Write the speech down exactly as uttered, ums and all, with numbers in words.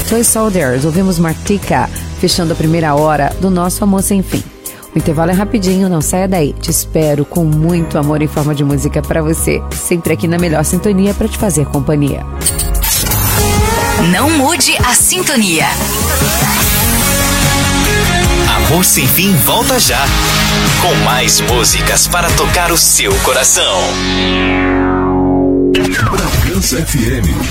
Toy Soldiers, ouvimos Martika, fechando a primeira hora do nosso Amor Sem Fim. O intervalo é rapidinho, não saia daí. Te espero com muito amor em forma de música pra você. Sempre aqui na melhor sintonia pra te fazer companhia. Não mude a sintonia. Amor Sem Fim volta já, com mais músicas para tocar o seu coração. Bragança F M